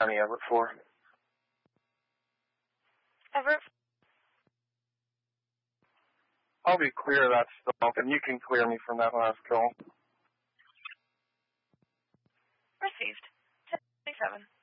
County Everett 4. Everett. I'll be clear, that's still open. You can clear me from that last call. Received. 1027.